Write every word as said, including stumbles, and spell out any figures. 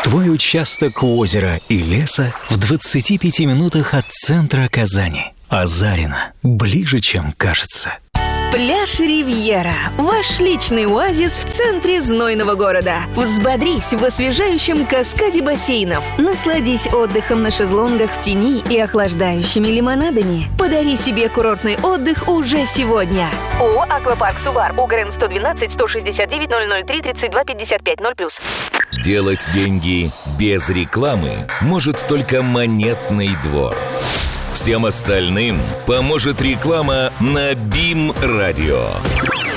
Твой участок у озера и леса в двадцати пяти минутах от центра Казани. Азарино. Ближе, чем кажется. Пляж Ривьера. Ваш личный оазис в центре знойного города. Взбодрись в освежающем каскаде бассейнов. Насладись отдыхом на шезлонгах в тени и охлаждающими лимонадами. Подари себе курортный отдых уже сегодня. ООО «Аквапарк Сувар». УГРН сто двенадцать сто шестьдесят девять ноль ноль три тридцать два пятьдесят пять ноль плюс. Делать деньги без рекламы может только Монетный двор. Всем остальным поможет реклама на БИМ Радио.